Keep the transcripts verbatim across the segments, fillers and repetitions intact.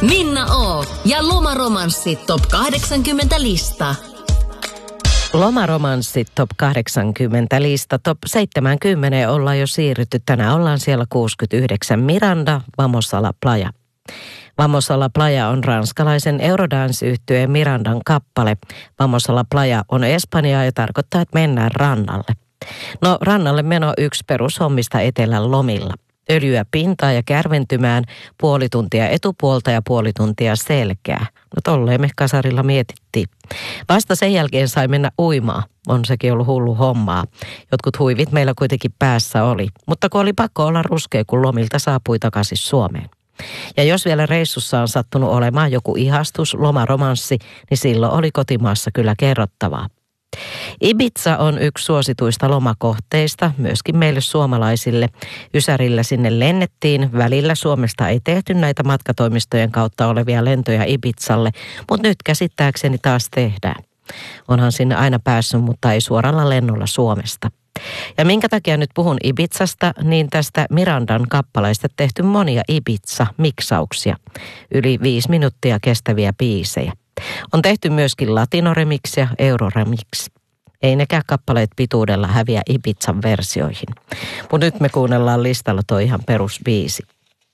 Minna O. ja Lomaromanssi Top kahdeksankymmentä lista. Lomaromanssi Top kahdeksankymmentä lista. Top seitsemänkymmentä ollaan jo siirrytty. Tänään ollaan siellä kuusikymmentäyhdeksän. Miranda, Vamos a la playa. Vamos a la playa on ranskalaisen Eurodance-yhtyeen Mirandan kappale. Vamos a la playa on espanjaa ja tarkoittaa, että mennään rannalle. No, rannalle meno yksi perushommista etelän lomilla. Öljyä pintaa ja kärventymään, puoli tuntia etupuolta ja puoli tuntia selkää. No tolleen me kasarilla mietittiin. Vasta sen jälkeen sai mennä uimaan. On sekin ollut hullu hommaa. Jotkut huivit meillä kuitenkin päässä oli. Mutta kun oli pakko olla ruskea, kun lomilta saapui takaisin Suomeen. Ja jos vielä reissussa on sattunut olemaan joku ihastus, lomaromanssi, niin silloin oli kotimaassa kyllä kerrottavaa. Ibiza on yksi suosituista lomakohteista, myöskin meille suomalaisille. Ysärillä sinne lennettiin. Välillä Suomesta ei tehty näitä matkatoimistojen kautta olevia lentoja Ibizalle, mutta nyt käsittääkseni taas tehdään. Onhan sinne aina päässyt, mutta ei suoralla lennolla Suomesta. Ja minkä takia nyt puhun Ibizasta, niin tästä Mirandan kappaleista tehty monia Ibiza-miksauksia. Yli viisi minuuttia kestäviä biisejä. On tehty myöskin latino-remix ja euro-remix. Ei nekään kappaleet pituudella häviä Ibizan versioihin. Mutta nyt me kuunnellaan listalla toi ihan perusbiisi.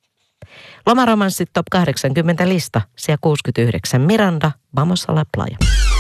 Lomaromanssit Top kahdeksankymmentä lista, siellä kuusikymmentäyhdeksän. Miranda, Vamos a la playa.